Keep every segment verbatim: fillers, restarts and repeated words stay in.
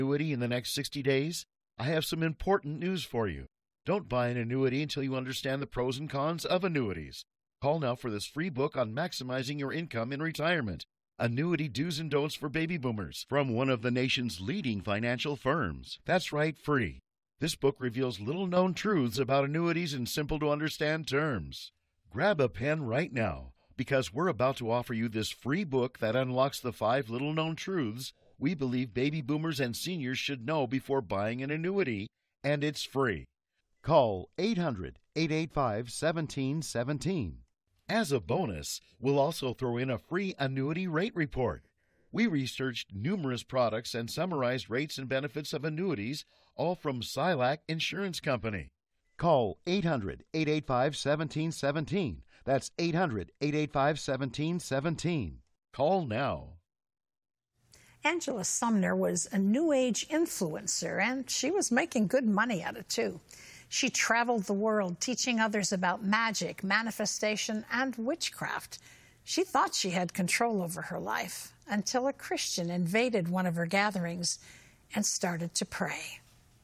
annuity in the next sixty days? I have some important news for you. Don't buy an annuity until you understand the pros and cons of annuities. Call now for this free book on maximizing your income in retirement. Annuity Do's and Don'ts for Baby Boomers from one of the nation's leading financial firms. That's right, free. This book reveals little-known truths about annuities in simple-to-understand terms. Grab a pen right now, because we're about to offer you this free book that unlocks the five little-known truths we believe baby boomers and seniors should know before buying an annuity, and it's free. Call eight hundred, eight eight five, one seven one seven. As a bonus, we'll also throw in a free annuity rate report. We researched numerous products and summarized rates and benefits of annuities, all from Silac Insurance Company. Call eight hundred, eight eight five, one seven one seven. That's eight hundred, eight eight five, one seven one seven. Call now. Angela Sumner was a New Age influencer, and she was making good money at it, too. She traveled the world teaching others about magic, manifestation, and witchcraft. She thought she had control over her life until a Christian invaded one of her gatherings and started to pray.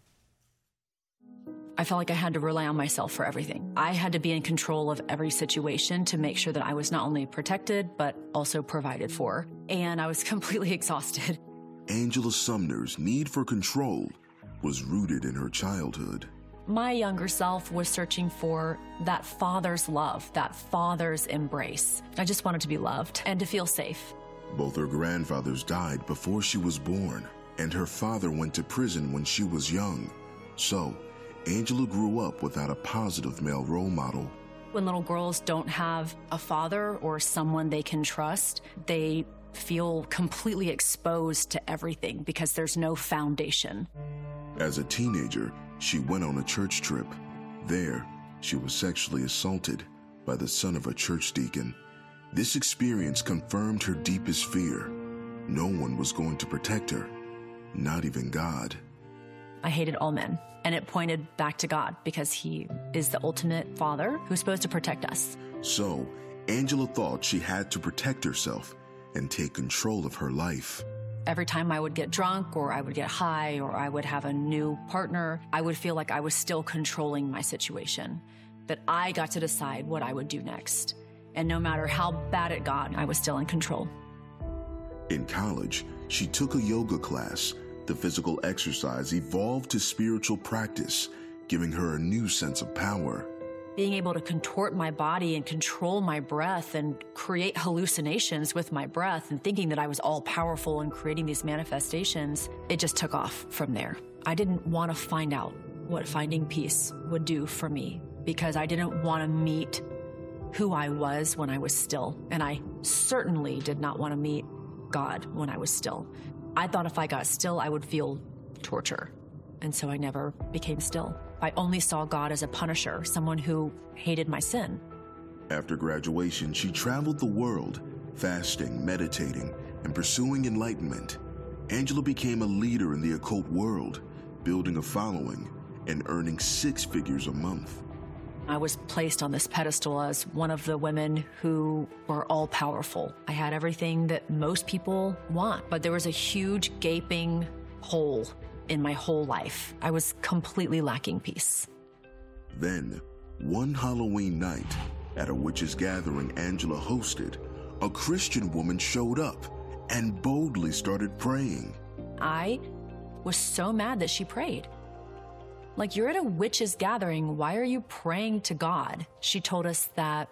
I felt like I had to rely on myself for everything. I had to be in control of every situation to make sure that I was not only protected, but also provided for. And I was completely exhausted. Angela Sumner's need for control was rooted in her childhood. My younger self was searching for that father's love, that father's embrace. I just wanted to be loved and to feel safe. Both her grandfathers died before she was born, and her father went to prison when she was young. So, Angela grew up without a positive male role model. When little girls don't have a father or someone they can trust, they feel completely exposed to everything because there's no foundation. As a teenager, she went on a church trip. There, she was sexually assaulted by the son of a church deacon. This experience confirmed her deepest fear. No one was going to protect her, not even God. I hated all men, and it pointed back to God because he is the ultimate father who's supposed to protect us. So, Angela thought she had to protect herself and take control of her life. Every time I would get drunk or I would get high or I would have a new partner, I would feel like I was still controlling my situation, that I got to decide what I would do next. And no matter how bad it got, I was still in control. In college, she took a yoga class. The physical exercise evolved to spiritual practice, giving her a new sense of power. Being able to contort my body and control my breath and create hallucinations with my breath and thinking that I was all powerful and creating these manifestations, it just took off from there. I didn't want to find out what finding peace would do for me because I didn't want to meet who I was when I was still. And I certainly did not want to meet God when I was still. I thought if I got still, I would feel torture. And so I never became still. I only saw God as a punisher, someone who hated my sin. After graduation, she traveled the world, fasting, meditating, and pursuing enlightenment. Angela became a leader in the occult world, building a following and earning six figures a month. I was placed on this pedestal as one of the women who were all-powerful. I had everything that most people want, but there was a huge gaping hole in my whole life. I was completely lacking peace. Then, one Halloween night, at a witches' gathering Angela hosted, a Christian woman showed up and boldly started praying. I was so mad that she prayed. Like, you're at a witches' gathering, why are you praying to God? She told us that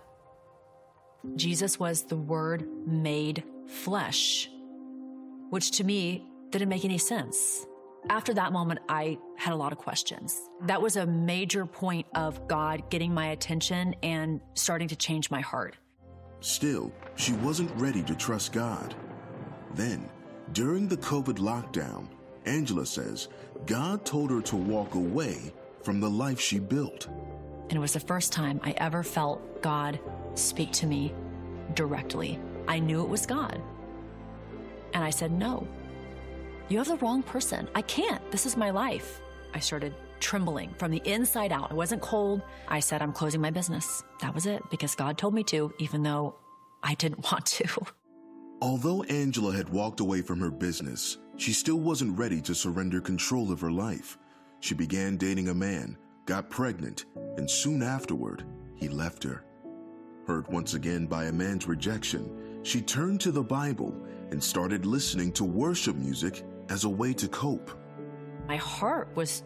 Jesus was the Word made flesh, which to me didn't make any sense. After that moment, I had a lot of questions. That was a major point of God getting my attention and starting to change my heart. Still, she wasn't ready to trust God. Then, during the COVID lockdown, Angela says God told her to walk away from the life she built. And it was the first time I ever felt God speak to me directly. I knew it was God. And I said, no, you have the wrong person. I can't. This is my life. I started trembling from the inside out. I wasn't cold. I said, I'm closing my business. That was it, because God told me to, even though I didn't want to. Although Angela had walked away from her business, She still wasn't ready to surrender control of her life. She began dating a man, got pregnant, and soon afterward, he left her. Hurt once again by a man's rejection, she turned to the Bible and started listening to worship music as a way to cope. My heart was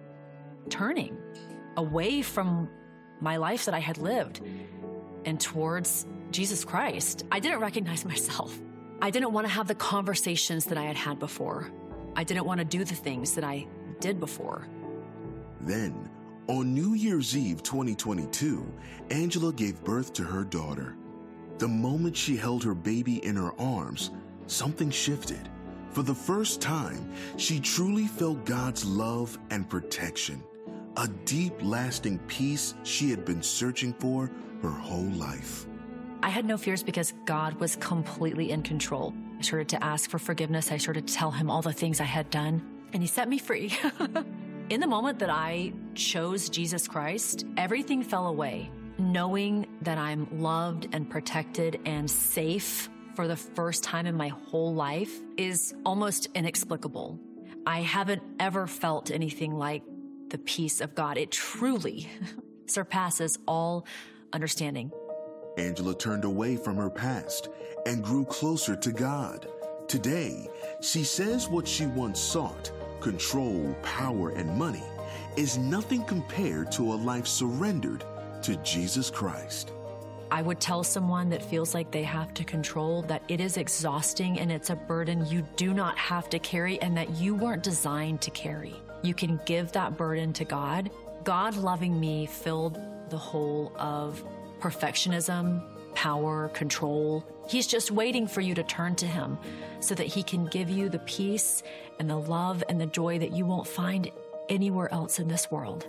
turning away from my life that I had lived and towards Jesus Christ. I didn't recognize myself. I didn't want to have the conversations that I had had before. I didn't want to do the things that I did before. Then, on New Year's Eve twenty twenty-two, Angela gave birth to her daughter. The moment she held her baby in her arms, something shifted. For the first time, she truly felt God's love and protection, a deep, lasting peace she had been searching for her whole life. I had no fears because God was completely in control. I started to ask for forgiveness. I started to tell him all the things I had done, and he set me free. In the moment that I chose Jesus Christ, everything fell away. Knowing that I'm loved and protected and safe for the first time in my whole life is almost inexplicable. I haven't ever felt anything like the peace of God. It truly surpasses all understanding. Angela turned away from her past and grew closer to God. Today, she says what she once sought, control, power, and money, is nothing compared to a life surrendered to Jesus Christ. I would tell someone that feels like they have to control that it is exhausting and it's a burden you do not have to carry and that you weren't designed to carry. You can give that burden to God. God loving me filled the hole of perfectionism, power, control. He's just waiting for you to turn to him so that he can give you the peace and the love and the joy that you won't find anywhere else in this world.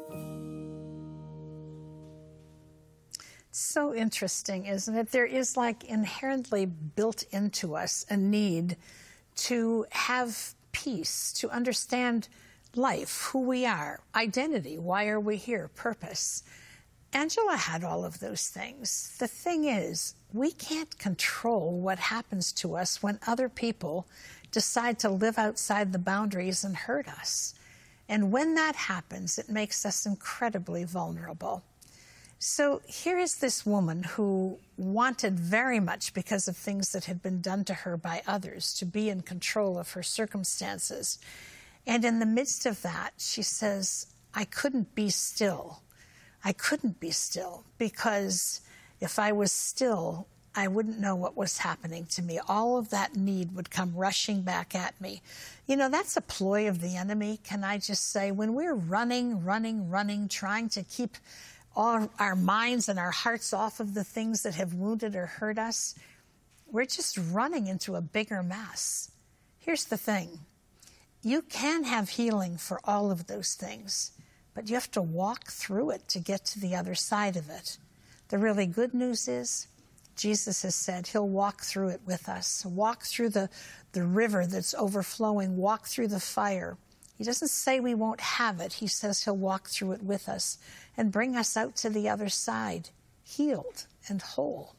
So interesting, isn't it? There is like inherently built into us a need to have peace, to understand life, who we are, identity, why are we here, purpose. Angela had all of those things. The thing is, we can't control what happens to us when other people decide to live outside the boundaries and hurt us. And when that happens, it makes us incredibly vulnerable. So here is this woman who wanted very much, because of things that had been done to her by others, to be in control of her circumstances. And in the midst of that, she says, I couldn't be still. I couldn't be still because if I was still, I wouldn't know what was happening to me. All of that need would come rushing back at me. You know, that's a ploy of the enemy, can I just say? When we're running, running, running, trying to keep all our minds and our hearts off of the things that have wounded or hurt us, we're just running into a bigger mess. Here's the thing. You can have healing for all of those things, but you have to walk through it to get to the other side of it. The really good news is Jesus has said he'll walk through it with us, walk through the, the river that's overflowing, walk through the fire. He doesn't say we won't have it. He says he'll walk through it with us and bring us out to the other side, healed and whole.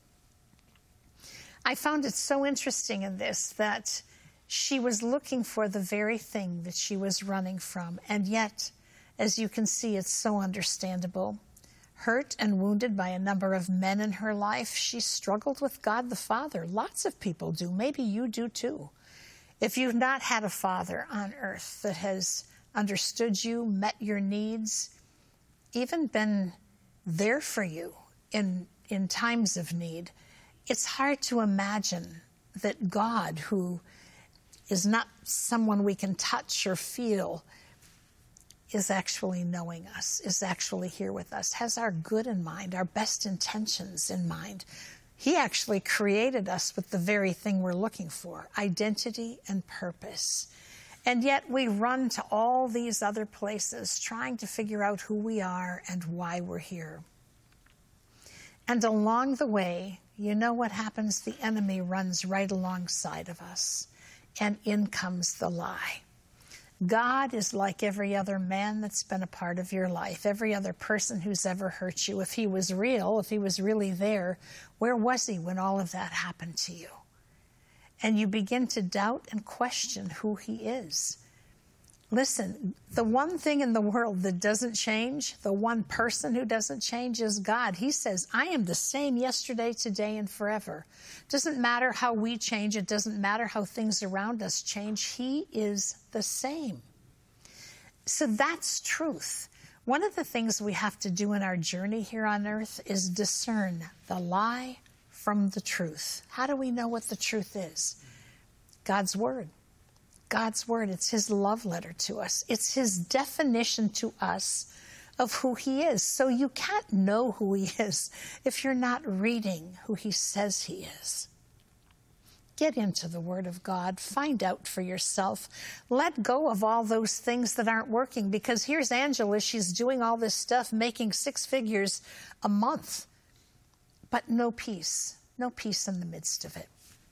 I found it so interesting in this that she was looking for the very thing that she was running from, and yet, as you can see, it's so understandable. Hurt and wounded by a number of men in her life, she struggled with God the Father. Lots of people do. Maybe you do too. If you've not had a father on earth that has understood you, met your needs, even been there for you in, in times of need, it's hard to imagine that God, who is not someone we can touch or feel, is actually knowing us, is actually here with us, has our good in mind, our best intentions in mind. He actually created us with the very thing we're looking for, identity and purpose. And yet we run to all these other places trying to figure out who we are and why we're here. And along the way, you know what happens? The enemy runs right alongside of us, and in comes the lie. God is like every other man that's been a part of your life, every other person who's ever hurt you. If he was real, if he was really there, where was he when all of that happened to you? and you begin to doubt and question who he is. Listen, the one thing in the world that doesn't change, the one person who doesn't change is God. He says, I am the same yesterday, today, and forever. It doesn't matter how we change. It doesn't matter how things around us change. He is the same. So that's truth. One of the things we have to do in our journey here on earth is discern the lie from the truth. How do we know what the truth is? God's Word. God's Word. It's his love letter to us. It's his definition to us of who he is. So you can't know who he is if you're not reading who he says he is. Get into the Word of God. Find out for yourself. Let go of all those things that aren't working, because here's Angela. She's doing all this stuff, making six figures a month, but no peace. No peace in the midst of it.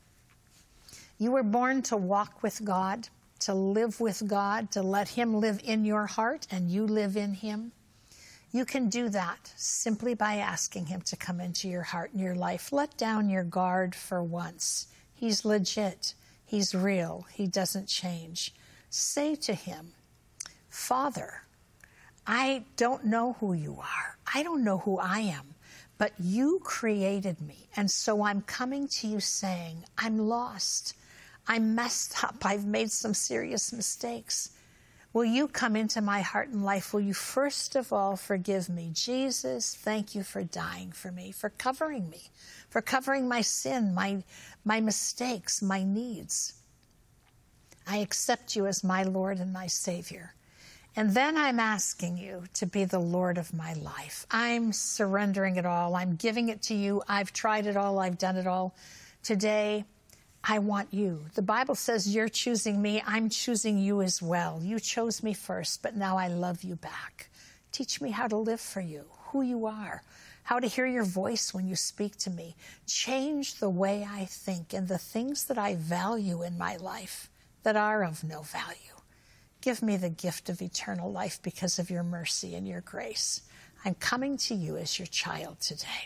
You were born to walk with God, to live with God, to let him live in your heart and you live in him. You can do that simply by asking him to come into your heart and your life. Let down your guard for once. He's legit. He's real. He doesn't change. Say to him, Father, I don't know who you are. I don't know who I am, but you created me. And so I'm coming to you saying, I'm lost. I'm messed up. I've made some serious mistakes. Will you come into my heart and life? Will you first of all forgive me? Jesus, thank you for dying for me, for covering me, for covering my sin, my, my mistakes, my needs. I accept you as my Lord and my Savior. And then I'm asking you to be the Lord of my life. I'm surrendering it all. I'm giving it to you. I've tried it all. I've done it all. Today, I want you. The Bible says you're choosing me. I'm choosing you as well. You chose me first, but now I love you back. Teach me how to live for you, who you are, how to hear your voice when you speak to me. Change the way I think and the things that I value in my life that are of no value. Give me the gift of eternal life because of your mercy and your grace. I'm coming to you as your child today.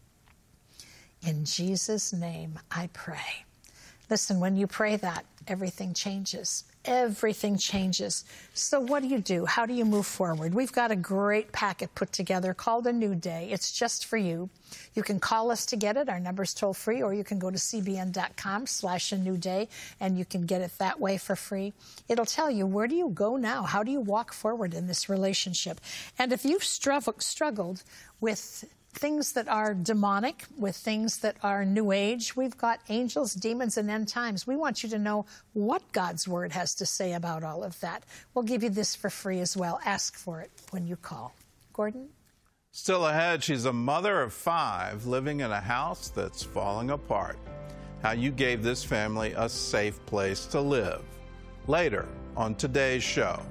In Jesus' name I pray. Listen, when you pray that, everything changes. Everything changes. So what do you do? How do you move forward? We've got a great packet put together called A New Day. It's just for you. You can call us to get it. Our number's toll free, or you can go to cbn.com slash a new day, and you can get it that way for free. It'll tell you, where do you go now? How do you walk forward in this relationship? And if you've struggled, struggled with things that are demonic, with things that are new age, we've got angels, demons, and end times. We want you to know what God's Word has to say about all of that. We'll give you this for free as well. Ask for it when you call. Gordon? Still ahead, she's a mother of five living in a house that's falling apart. How you gave this family a safe place to live. Later on today's show.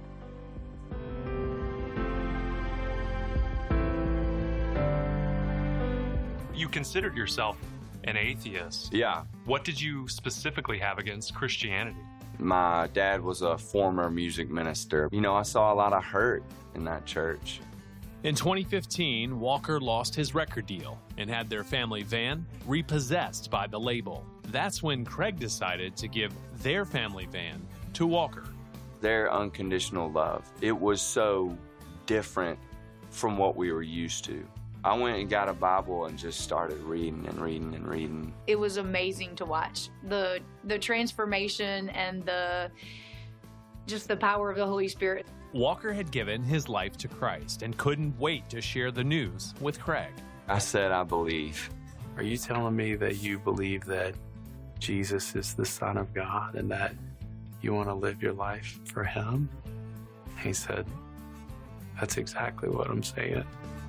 You considered yourself an atheist. Yeah. What did you specifically have against Christianity? My dad was a former music minister. You know, I saw a lot of hurt in that church. In twenty fifteen, Walker lost his record deal and had their family van repossessed by the label. That's when Craig decided to give their family van to Walker. Their unconditional love, it was so different from what we were used to. I went and got a Bible and just started reading and reading and reading. It was amazing to watch. The the transformation and the just the power of the Holy Spirit. Walker had given his life to Christ and couldn't wait to share the news with Craig. I said, I believe. Are you telling me that you believe that Jesus is the Son of God and that you want to live your life for him? He said, that's exactly what I'm saying.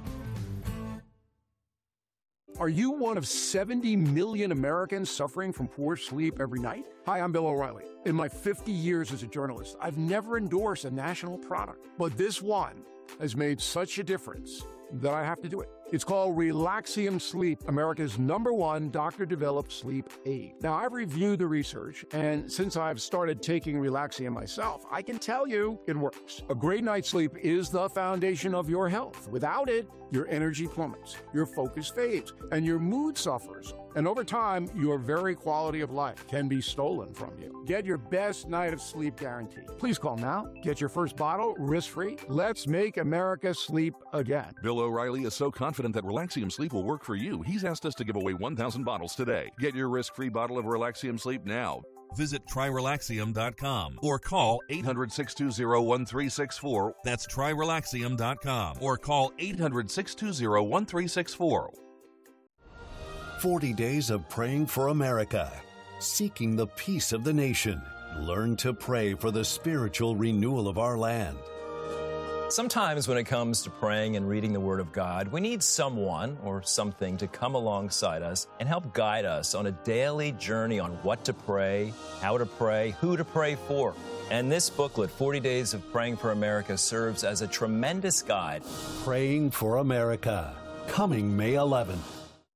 Are you one of seventy million Americans suffering from poor sleep every night? Hi, I'm Bill O'Reilly. In my fifty years as a journalist, I've never endorsed a national product, but this one has made such a difference that I have to do it. It's called Relaxium Sleep, America's number one doctor-developed sleep aid. Now, I've reviewed the research, and since I've started taking Relaxium myself, I can tell you it works. A great night's sleep is the foundation of your health. Without it, your energy plummets, your focus fades, and your mood suffers. And over time, your very quality of life can be stolen from you. Get your best night of sleep guaranteed. Please call now. Get your first bottle risk-free. Let's make America sleep again. Bill O'Reilly is so confident that Relaxium Sleep will work for you, he's asked us to give away one thousand bottles today. Get your risk-free bottle of Relaxium Sleep now. Visit try relaxium dot com or call eight hundred, six two zero, one three six four. That's try relaxium dot com or call eight hundred, six two zero, one three six four. forty days of praying for America, seeking the peace of the nation. Learn to pray for the spiritual renewal of our land. Sometimes when it comes to praying and reading the Word of God, we need someone or something to come alongside us and help guide us on a daily journey on what to pray, how to pray, who to pray for. And this booklet, forty days of Praying for America, serves as a tremendous guide. Praying for America, coming May eleventh.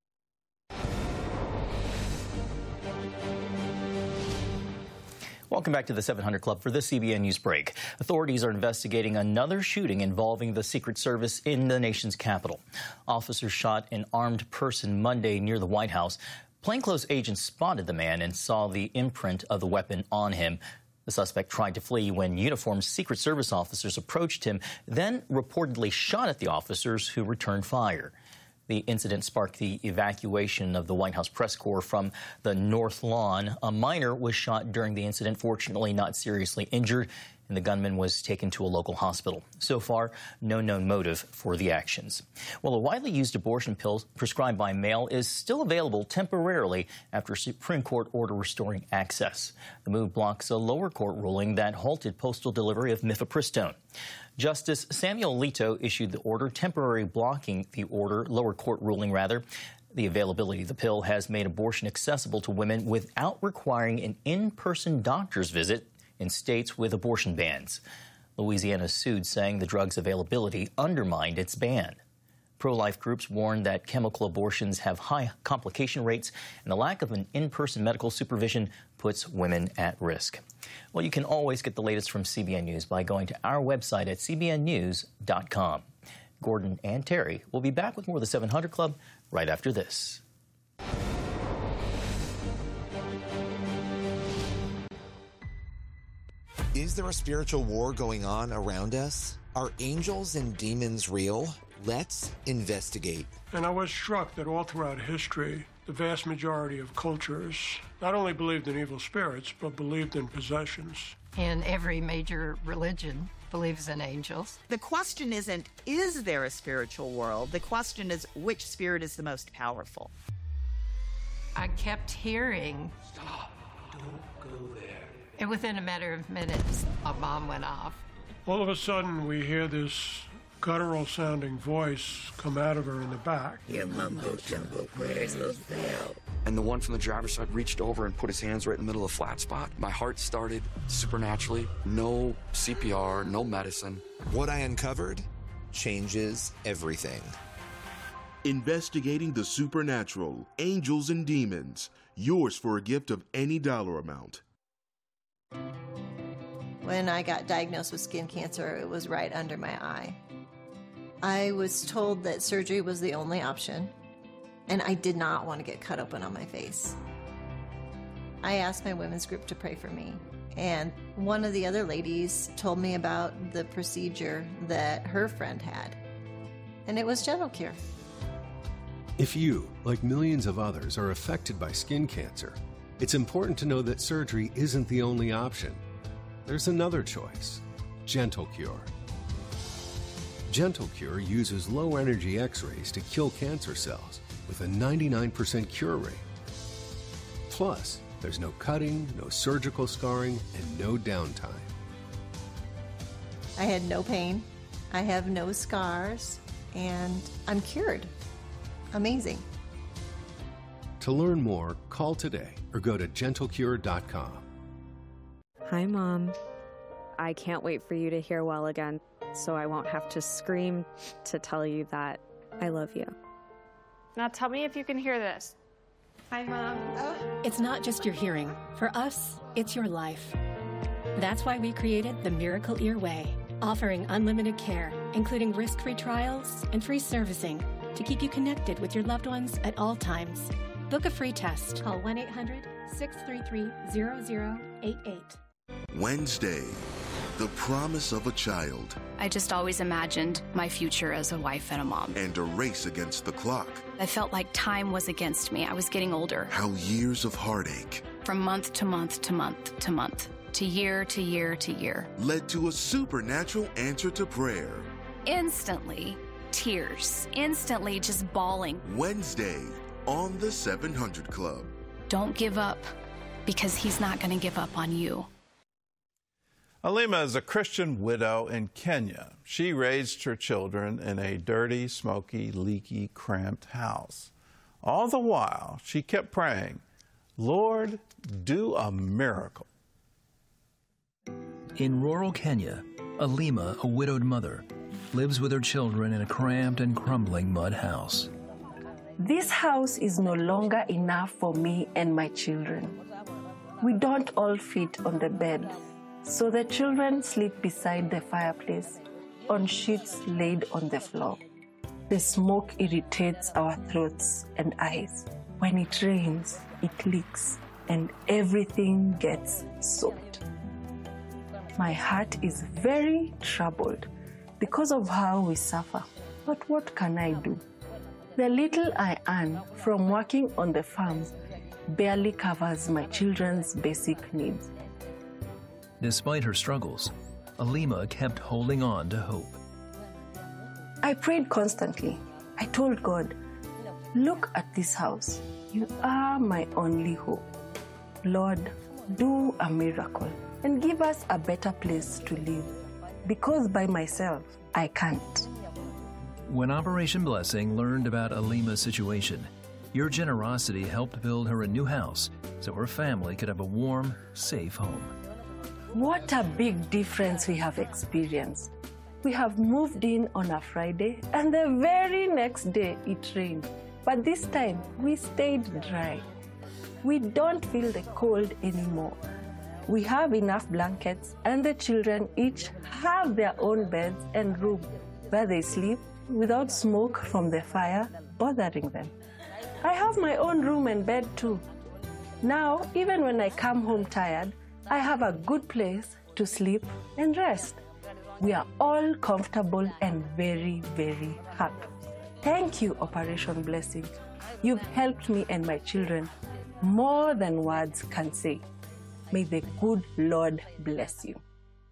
Welcome back to the seven hundred Club for the C B N News Break. Authorities are investigating another shooting involving the Secret Service in the nation's capital. Officers shot an armed person Monday near the White House. Plainclothes agents spotted the man and saw the imprint of the weapon on him. The suspect tried to flee when uniformed Secret Service officers approached him, then reportedly shot at the officers, who returned fire. The incident sparked the evacuation of the White House press corps from the North Lawn. A minor was shot during the incident, fortunately not seriously injured, and the gunman was taken to a local hospital. So far, no known motive for the actions. Well, a widely used abortion pill prescribed by mail is still available temporarily after a Supreme Court order restoring access. The move blocks a lower court ruling that halted postal delivery of mifepristone. Justice Samuel Alito issued the order, temporarily blocking the order, lower court ruling rather. The availability of the pill has made abortion accessible to women without requiring an in-person doctor's visit in states with abortion bans. Louisiana sued, saying the drug's availability undermined its ban. Pro-life groups warn that chemical abortions have high complication rates, and the lack of an in-person medical supervision puts women at risk. Well, you can always get the latest from C B N News by going to our website at c b n news dot com. Gordon and Terry will be back with more of the seven hundred Club right after this. Is there a spiritual war going on around us? Are angels and demons real? Let's investigate. And I was struck that all throughout history, the vast majority of cultures not only believed in evil spirits, but believed in possessions. And every major religion believes in angels. The question isn't, is there a spiritual world? The question is, which spirit is the most powerful? I kept hearing, "Stop, don't go there." And within a matter of minutes, a bomb went off. All of a sudden, we hear this guttural-sounding voice come out of her in the back. Your mumbo-jumbo prayers will fail. And the one from the driver's side reached over and put his hands right in the middle of the flat spot. My heart started supernaturally. No C P R, no medicine. What I uncovered changes everything. Investigating the supernatural, angels and demons. Yours for a gift of any dollar amount. When I got diagnosed with skin cancer, it was right under my eye. I was told that surgery was the only option, and I did not want to get cut open on my face. I asked my women's group to pray for me, and one of the other ladies told me about the procedure that her friend had, and it was Gentle Cure. If you, like millions of others, are affected by skin cancer, it's important to know that surgery isn't the only option. There's another choice, Gentle Cure. Gentle Cure uses low-energy X-rays to kill cancer cells with a ninety-nine percent cure rate. Plus, there's no cutting, no surgical scarring, and no downtime. I had no pain, I have no scars, and I'm cured. Amazing. To learn more, call today or go to gentle cure dot com. Hi, Mom. I can't wait for you to hear well again, so I won't have to scream to tell you that I love you. Now tell me if you can hear this. Hi, Mom. Oh. It's not just your hearing. For us, it's your life. That's why we created the Miracle Ear Way, offering unlimited care, including risk-free trials and free servicing to keep you connected with your loved ones at all times. Book a free test. Call one eight hundred, six three three, zero zero eight eight. Wednesday, the promise of a child. I just always imagined my future as a wife and a mom. And a race against the clock. I felt like time was against me. I was getting older. How years of heartache. From month to month to month to month, to year to year to year. Led to a supernatural answer to prayer. Instantly, tears. Instantly just bawling. Wednesday, on the seven hundred Club. Don't give up, because he's not going to give up on you. Alima is a Christian widow in Kenya. She raised her children in a dirty, smoky, leaky, cramped house. All the while, she kept praying, Lord, do a miracle. In rural Kenya, Alima, a widowed mother, lives with her children in a cramped and crumbling mud house. This house is no longer enough for me and my children. We don't all fit on the bed. So the children sleep beside the fireplace on sheets laid on the floor. The smoke irritates our throats and eyes. When it rains, it leaks and everything gets soaked. My heart is very troubled because of how we suffer. But what can I do? The little I earn from working on the farms barely covers my children's basic needs. Despite her struggles, Alima kept holding on to hope. I prayed constantly. I told God, look at this house. You are my only hope. Lord, do a miracle and give us a better place to live, because by myself, I can't. When Operation Blessing learned about Alima's situation, your generosity helped build her a new house so her family could have a warm, safe home. What a big difference we have experienced. We have moved in on a Friday and the very next day it rained. But this time we stayed dry. We don't feel the cold anymore. We have enough blankets and the children each have their own beds and room where they sleep without smoke from the fire bothering them. I have my own room and bed too. Now, even when I come home tired, I have a good place to sleep and rest. We are all comfortable and very, very happy. Thank you, Operation Blessing. You've helped me and my children more than words can say. May the good Lord bless you.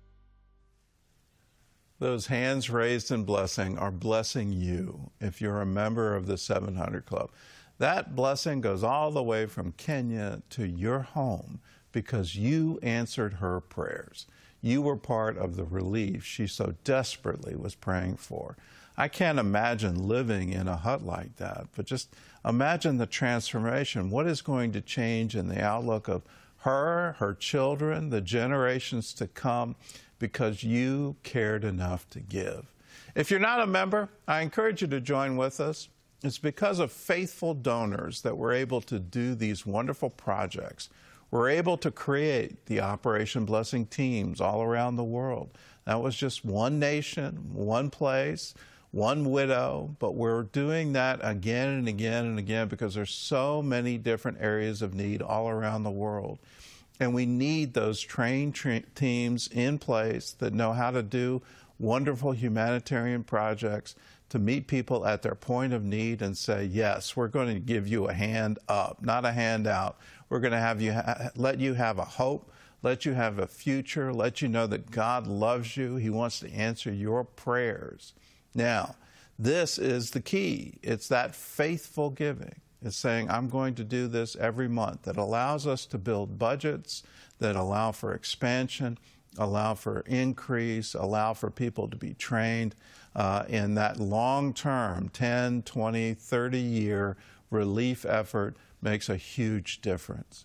Those hands raised in blessing are blessing you if you're a member of the seven hundred Club. That blessing goes all the way from Kenya to your home, because you answered her prayers. You were part of the relief she so desperately was praying for. I can't imagine living in a hut like that, but just imagine the transformation. What is going to change in the outlook of her, her children, the generations to come, because you cared enough to give. If you're not a member, I encourage you to join with us. It's because of faithful donors that we're able to do these wonderful projects. We're able to create the Operation Blessing teams all around the world. That was just one nation, one place, one widow, but we're doing that again and again and again because there's so many different areas of need all around the world. And we need those trained tra- teams in place that know how to do wonderful humanitarian projects to meet people at their point of need and say, yes, we're going to give you a hand up, not a handout. We're going to have you ha- let you have a hope, let you have a future, let you know that God loves you. He wants to answer your prayers. Now, this is the key. It's that faithful giving. It's saying, I'm going to do this every month. That allows us to build budgets that allow for expansion, allow for increase, allow for people to be trained uh, in that long-term ten, twenty, thirty-year relief effort makes a huge difference.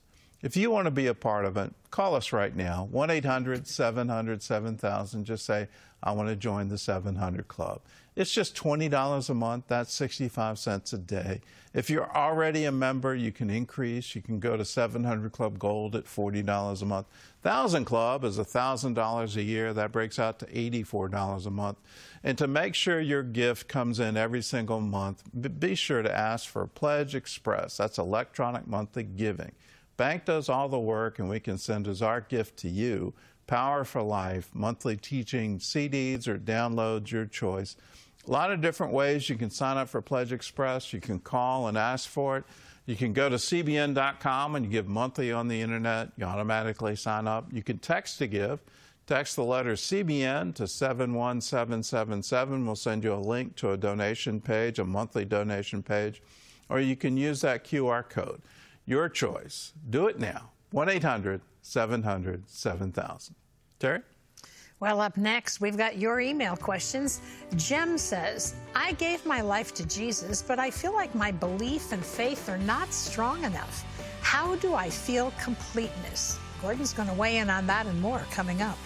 If you want to be a part of it, call us right now, one eight hundred seven hundred seven thousand. Just say, I want to join the seven hundred Club. It's just twenty dollars a month. That's sixty-five cents a day. If you're already a member, you can increase. You can go to seven hundred Club Gold at forty dollars a month. one thousand Club is one thousand dollars a year. That breaks out to eighty-four dollars a month. And to make sure your gift comes in every single month, be sure to ask for Pledge Express. That's electronic monthly giving. Bank does all the work, and we can send as our gift to you, Power for Life, monthly teaching C Ds or downloads, your choice. A lot of different ways you can sign up for Pledge Express. You can call and ask for it. You can go to C B N dot com and you give monthly on the internet. You automatically sign up. You can text to give. Text the letter C B N to seven one seven seven seven. We'll send you a link to a donation page, a monthly donation page. Or you can use that Q R code. Your choice. Do it now. one eight hundred seven hundred seven thousand. Terry? Well, up next, we've got your email questions. Jem says, I gave my life to Jesus, but I feel like my belief and faith are not strong enough. How do I feel completeness? Gordon's going to weigh in on that and more coming up.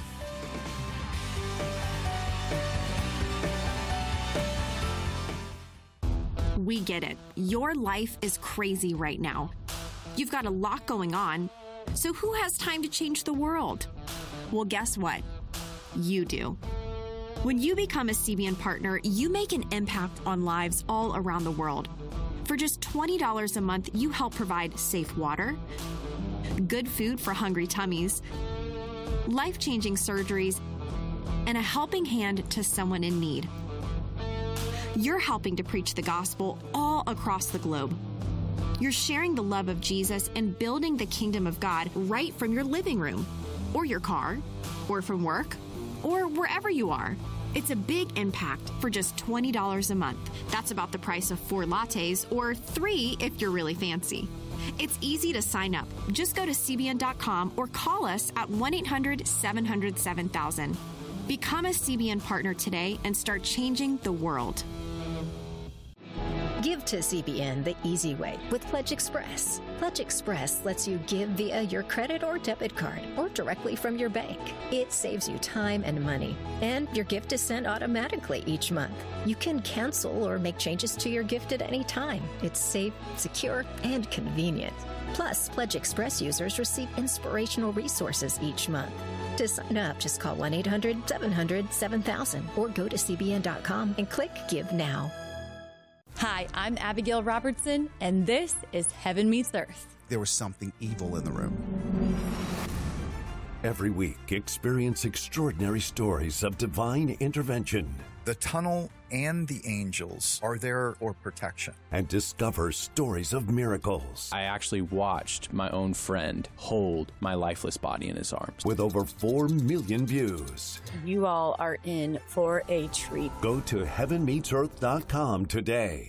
We get it. Your life is crazy right now. You've got a lot going on. So who has time to change the world? Well, guess what? You do. When you become a C B N partner, you make an impact on lives all around the world. For just twenty dollars a month, you help provide safe water, good food for hungry tummies, life-changing surgeries, and a helping hand to someone in need. You're helping to preach the gospel all across the globe. You're sharing the love of Jesus and building the kingdom of God right from your living room, or your car, or from work, or wherever you are. It's a big impact for just twenty dollars a month. That's about the price of four lattes, or three if you're really fancy. It's easy to sign up. Just go to C B N dot com or call us at one eight hundred seven hundred seven thousand. Become a C B N partner today and start changing the world. Give to C B N the easy way with Pledge Express. Pledge Express lets you give via your credit or debit card or directly from your bank. It saves you time and money, and your gift is sent automatically each month. You can cancel or make changes to your gift at any time. It's safe, secure, and convenient. Plus, Pledge Express users receive inspirational resources each month. To sign up, just call one eight hundred seven hundred seven thousand or go to C B N dot com and click Give Now. Hi, I'm Abigail Robertson, and this is Heaven Meets Earth. There was something evil in the room. Every week, experience extraordinary stories of divine intervention. The tunnel and the angels are there for protection. And discover stories of miracles. I actually watched my own friend hold my lifeless body in his arms. With over four million views. You all are in for a treat. Go to heaven meets earth dot com today.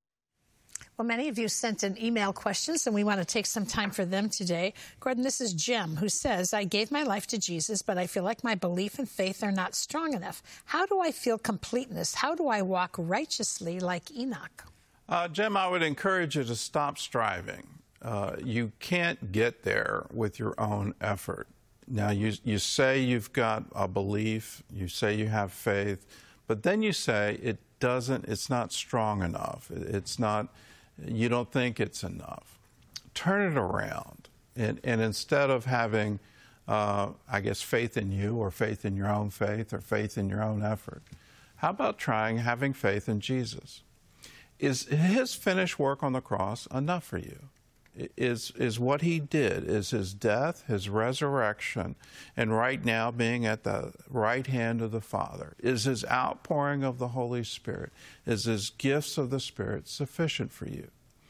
Well, many of you sent in email questions, and we want to take some time for them today. Gordon, this is Jim, who says, I gave my life to Jesus, but I feel like my belief and faith are not strong enough. How do I feel completeness? How do I walk righteously like Enoch? Uh, Jim, I would encourage you to stop striving. Uh, you can't get there with your own effort. Now, you, you say you've got a belief, you say you have faith, but then you say it doesn't, it's not strong enough. It's not... You don't think it's enough. Turn it around. And, and instead of having, uh, I guess, faith in you or faith in your own faith or faith in your own effort, how about trying having faith in Jesus? Is his finished work on the cross enough for you? Is, is what he did, is his death, his resurrection, and right now being at the right hand of the Father, is his outpouring of the Holy Spirit, is his gifts of the Spirit sufficient for you?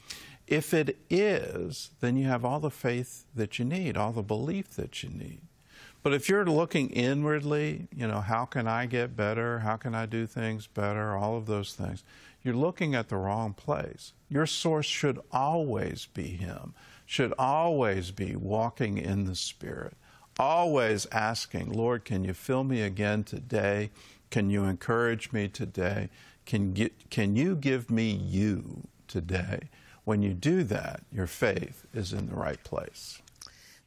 If it is, then you have all the faith that you need, all the belief that you need. But if you're looking inwardly, you know, how can I get better? How can I do things better? All of those things. You're looking at the wrong place. Your source should always be him, should always be walking in the Spirit, always asking, Lord, can you fill me again today? Can you encourage me today? Can, get, can you give me you today? When you do that, your faith is in the right place.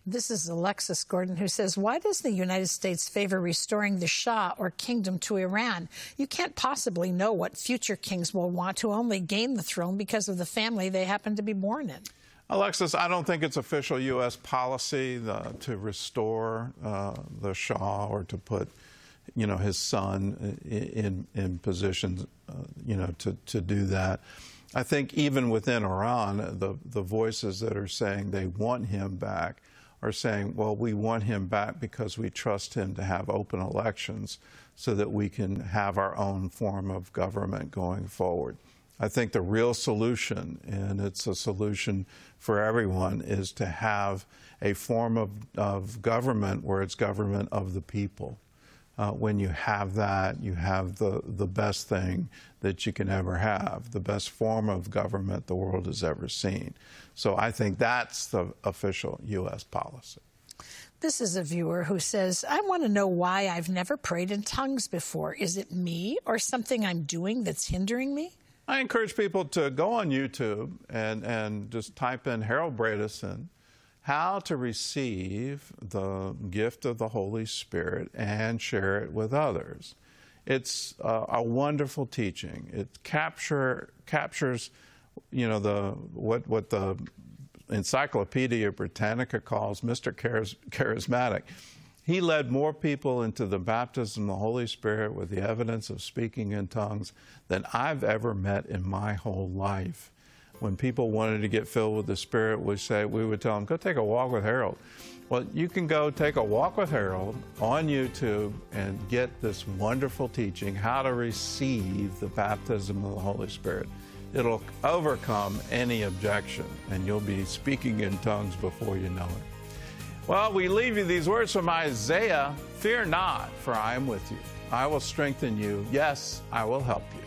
This is Alexis Gordon, who says, why does the United States favor restoring the Shah or kingdom to Iran? You can't possibly know what future kings will want to only gain the throne because of the family they happen to be born in. Alexis, I don't think it's official U S policy the, to restore uh, the Shah or to put, you know, his son in, in positions, uh, you know, to, to do that. I think even within Iran, the, the voices that are saying they want him back are saying, well, we want him back because we trust him to have open elections so that we can have our own form of government going forward. I think the real solution, and it's a solution for everyone, is to have a form of, of government where it's government of the people. Uh, when you have that, you have the, the best thing that you can ever have, the best form of government the world has ever seen. So I think that's the official U S policy. This is a viewer who says, I want to know why I've never prayed in tongues before. Is it me or something I'm doing that's hindering me? I encourage people to go on YouTube and, and just type in Harold Bredesen, how to receive the gift of the Holy Spirit and share it with others. It's uh, a wonderful teaching. It capture, captures, you know, the what what the Encyclopedia Britannica calls Mister Charis- Charismatic. He led more people into the baptism of the Holy Spirit with the evidence of speaking in tongues than I've ever met in my whole life. When people wanted to get filled with the Spirit, we say we would tell them, go take a walk with Harold. Well, you can go take a walk with Harold on YouTube and get this wonderful teaching, how to receive the baptism of the Holy Spirit. It'll overcome any objection, and you'll be speaking in tongues before you know it. Well, we leave you these words from Isaiah, fear not, for I am with you. I will strengthen you. Yes, I will help you.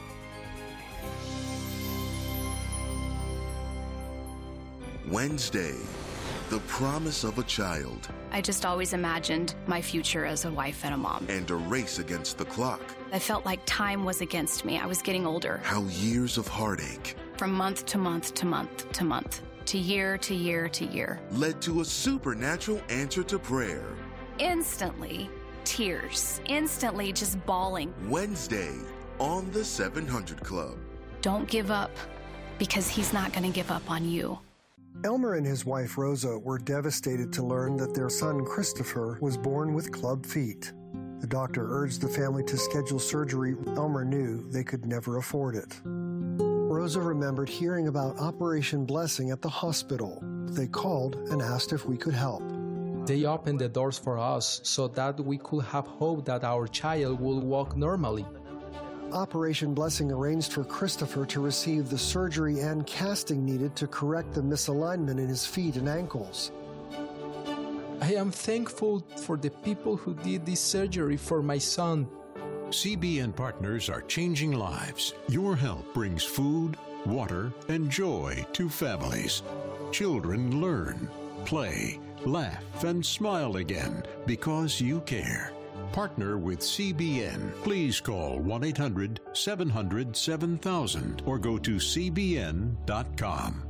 Wednesday, the promise of a child. I just always imagined my future as a wife and a mom. And a race against the clock. I felt like time was against me. I was getting older. How years of heartache. From month to month to month to month, to year to year to year. Led to a supernatural answer to prayer. Instantly, tears. Instantly just bawling. Wednesday, on the seven hundred Club. Don't give up, because he's not going to give up on you. Elmer and his wife Rosa were devastated to learn that their son Christopher was born with club feet. The doctor urged the family to schedule surgery. Elmer knew they could never afford it. Rosa remembered hearing about Operation Blessing at the hospital. They called and asked if we could help. They opened the doors for us so that we could have hope that our child would walk normally. Operation Blessing arranged for Christopher to receive the surgery and casting needed to correct the misalignment in his feet and ankles. I am thankful for the people who did this surgery for my son. C B N partners are changing lives. Your help brings food, water, and joy to families. Children learn, play, laugh, and smile again because you care. Partner with C B N. Please call one eight hundred seven hundred seven thousand or go to C B N dot com.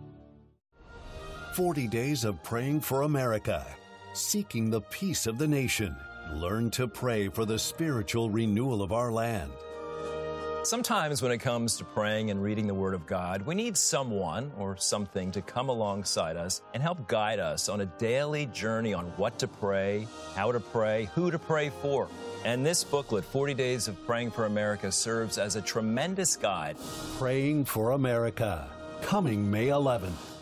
forty days of praying for America, seeking the peace of the nation. Learn to pray for the spiritual renewal of our land. Sometimes when it comes to praying and reading the Word of God, we need someone or something to come alongside us and help guide us on a daily journey on what to pray, how to pray, who to pray for. And this booklet, forty days of Praying for America, serves as a tremendous guide. Praying for America, coming May eleventh.